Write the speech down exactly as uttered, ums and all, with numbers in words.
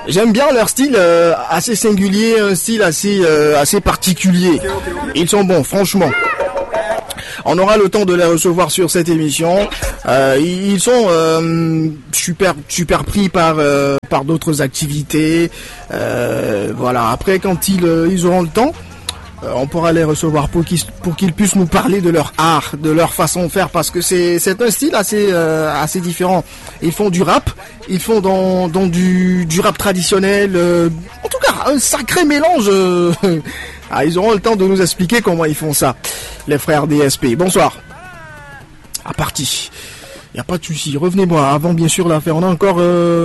J'aime bien leur style euh, assez singulier, un style assez euh, assez particulier. Ils sont bons, franchement. On aura le temps de les recevoir sur cette émission. Euh, ils sont euh, super super pris par euh, par d'autres activités. Euh, voilà. Après, quand ils euh, ils auront le temps, euh, on pourra les recevoir pour qu'ils pour qu'ils puissent nous parler de leur art, de leur façon de faire, parce que c'est c'est un style assez euh, assez différent. Ils font du rap, ils font dans dans du du rap traditionnel. Euh, en tout cas, un sacré mélange. Euh, Ah, ils auront le temps de nous expliquer comment ils font ça, les frères D S P. Bonsoir. À parti. Y a pas de souci. Revenez-moi avant, bien sûr, là, faire. On a encore. Euh